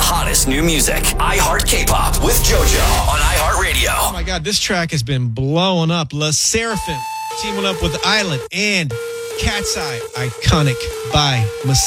hottest new music. iHeart K-Pop with JoJo on iHeartRadio. Oh my God, this track has been blowing up. La Seraphim teaming up with Island and Cat's Eye, Iconic by Messiah.